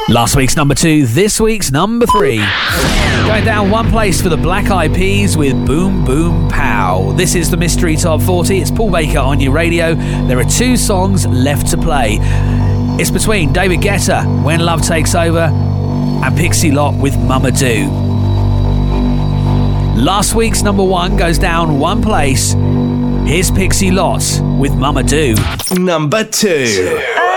Last week's number 2, this week's number 3. Going down one place for the Black Eyed Peas with Boom Boom Pow. This is the Mystery Top 40. It's Paul Baker on your radio. There are 2 songs left to play. It's between David Guetta, When Love Takes Over, and Pixie Lott with Mama Do. Last week's number 1 goes down one place. Here's Pixie Lott with Mama Do. Number 2.